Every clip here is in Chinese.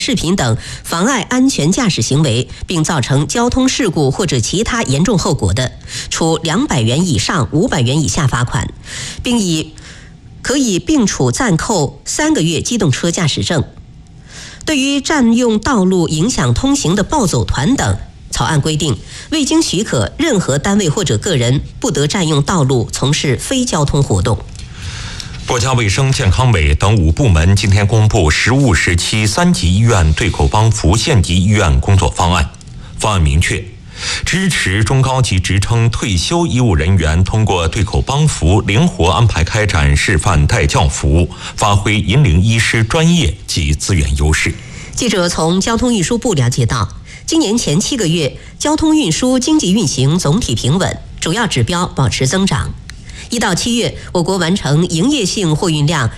视频等妨碍安全驾驶行为，并造成交通事故或者其他严重后果的，处200元以上500元以下罚款，并可以并处暂扣3个月机动车驾驶证。对于占用道路影响通行的暴走团等，草案规定，未经许可，任何单位或者个人不得占用道路从事非交通活动。 国家卫生健康委等5部门今天公布实务时期3级医院对口帮扶县级医院工作方案。方案明确，支持中高级职称退休医务人员通过对口帮扶灵活安排开展示范带教服务，发挥引领医师专业及资源优势。 记者从交通运输部了解到，今年前7个月，交通运输经济运行总体平稳，主要指标保持增长。1到7月，我国完成营业性货运量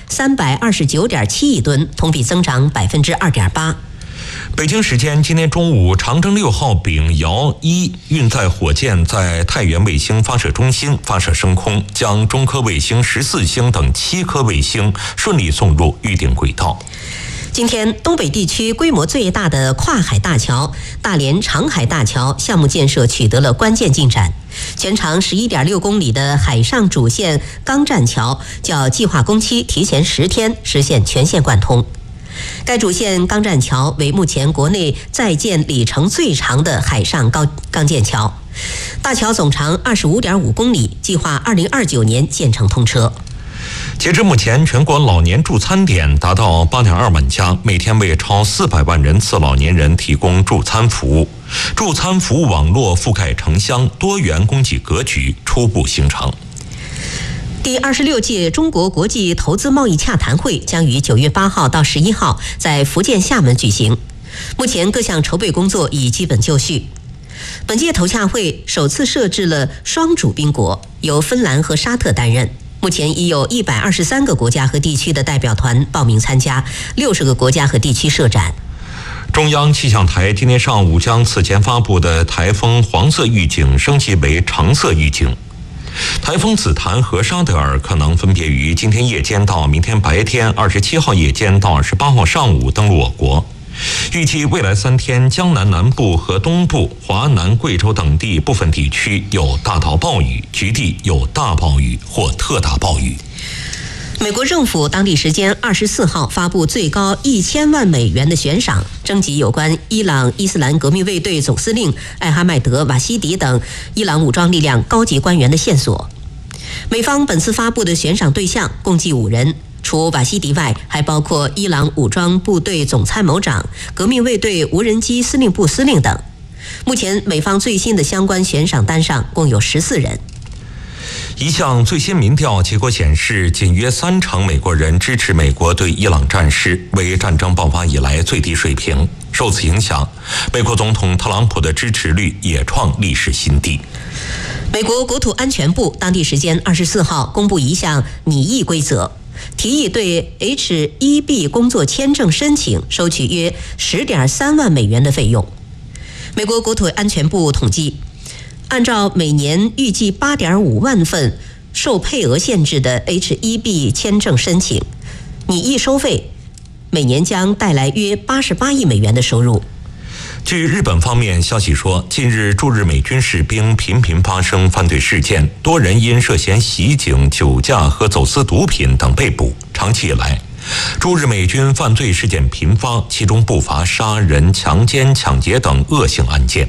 329.7亿吨，同比增长2.8%。 北京时间今天中午，长征6号丙遥1运载火箭在太原卫星发射中心发射升空，将中科卫星14星等7颗卫星顺利送入预定轨道。 今天，东北地区规模最大的跨海大桥大连长海大桥项目建设取得了关键进展，全长11.6公里的海上主线钢栈桥较计划工期提前10天实现全线贯通。该主线钢栈桥为目前国内在建里程最长的海上钢建桥，大桥总长25.5公里，计划2029年建成通车。 截至目前，全国老年助餐点达到8.2万家，每天为超400万人次老年人提供助餐服务。助餐服务网络覆盖城乡，多元供给格局初步形成。 第26届中国国际投资贸易洽谈会将于9月8号到11号在福建厦门举行，目前各项筹备工作已基本就绪。本届投洽会首次设置了双主宾国，由芬兰和沙特担任。目前已有123个国家和地区的代表团报名参加，60个国家和地区设展。 中央气象台今天上午将此前发布的台风黄色预警升级为橙色预警。台风紫檀和沙德尔可能分别于今天夜间到明天白天27号夜间到28号上午登陆我国。预计未来3天，江南南部和东部、华南、贵州等地部分地区有大到暴雨，局地有大暴雨或特大暴雨。 美国政府当地时间24号发布最高1000万美元的悬赏，征集有关伊朗伊斯兰革命卫队总司令艾哈迈德·瓦希迪等伊朗武装力量高级官员的线索。美方本次发布的悬赏对象共计5人，除瓦希迪外，还包括伊朗武装部队总参谋长、革命卫队无人机司令部司令等。目前美方最新的相关悬赏单上共有14人。 一项最新民调结果显示，仅约30%美国人支持美国对伊朗战事，为战争爆发以来最低水平。受此影响，美国总统特朗普的支持率也创历史新低。 美国国土安全部当地时间24号公布一项拟议规则，提议对 H-1B 工作签证申请收取约10.3万美元的费用。美国国土安全部统计，按照每年预计8.5万份受配额限制的 H-1B 签证申请，拟议收费每年将带来约88亿美元的收入。 据日本方面消息说，近日驻日美军士兵频频发生犯罪事件，多人因涉嫌袭警、酒驾和走私毒品等被捕。长期以来，驻日美军犯罪事件频发，其中不乏杀人、强奸、抢劫等恶性案件。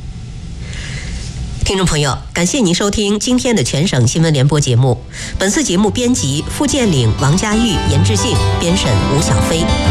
听众朋友，感谢您收听今天的全省新闻联播节目。本次节目编辑付建岭、王家玉、严志信，编审吴小飞。